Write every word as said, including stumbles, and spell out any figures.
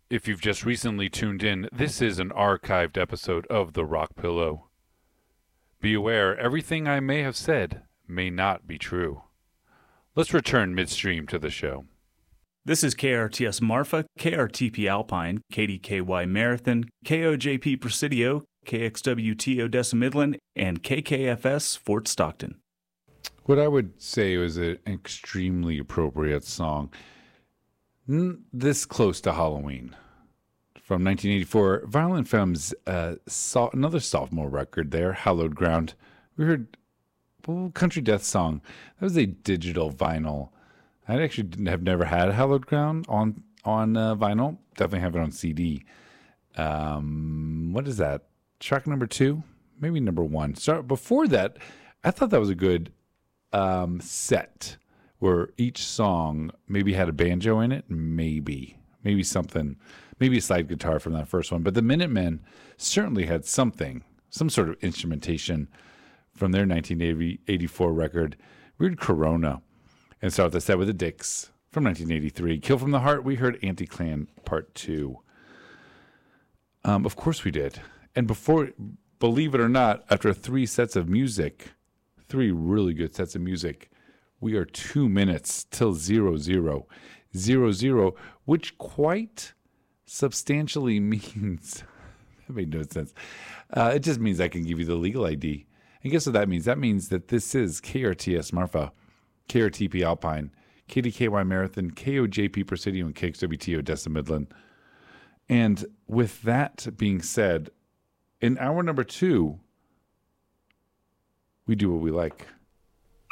If you've just recently tuned in, this is an archived episode of The Rock Pillow. Be aware, everything I may have said may not be true. Let's return midstream to the show. This is K R T S Marfa, K R T P Alpine, K D K Y Marathon, K O J P Presidio, K X W T Odessa Midland, and K K F S Fort Stockton. What I would say was an extremely appropriate song. This close to Halloween. From nineteen eighty-four, Violent Femmes, uh, saw another sophomore record there, Hallowed Ground. We heard well, Country Death Song. That was a digital vinyl. I actually have never had Hallowed Ground on on uh, vinyl. Definitely have it on C D. Um, what is that? Track number two? Maybe number one. So before that, I thought that was a good um, set where each song maybe had a banjo in it. Maybe. Maybe something. Maybe a slide guitar from that first one. But the Minutemen certainly had something, some sort of instrumentation from their nineteen eighty-four record. We heard Corona and start the set with the Dicks from nineteen eighty-three. Kill from the Heart, we heard Anti-Clan Part two. Um, of course we did. And before, believe it or not, after three sets of music, three really good sets of music, we are two minutes till zero, zero, zero, zero, which quite substantially means, that made no sense. Uh, it just means I can give you the legal I D. And guess what that means? That means that this is K R T S Marfa, K R T P Alpine, K D K Y Marathon, K O J P Presidio, and K X W T Odessa Midland. And with that being said, in hour number two, we do what we like.